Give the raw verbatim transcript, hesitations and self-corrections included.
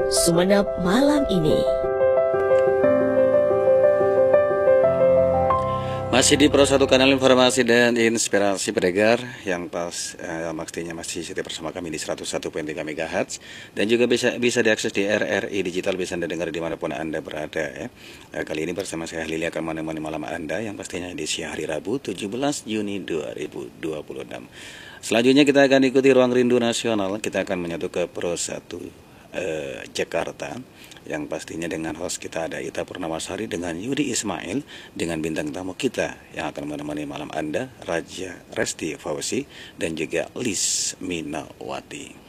Sumeneb malam ini. Masih di Pro satu Kanal Informasi dan Inspirasi Pendengar yang pas eh, maksudnya masih setia bersama kami di seratus satu koma tiga megahertz dan juga bisa bisa diakses di R R I Digital, bisa Anda dengar dimanapun Anda berada ya. Eh, kali ini bersama saya Lili akan menemani malam Anda yang pastinya di siang hari Rabu tujuh belas Juni dua ribu dua puluh enam. Selanjutnya kita akan ikuti Ruang Rindu Nasional. Kita akan menyatu ke Pro satu eh, Jakarta, yang pastinya dengan host kita ada Ita Purnamasari dengan Yudi Ismail, dengan bintang tamu kita yang akan menemani malam Anda, Raja Resti Fauzi dan juga Lis Minawati.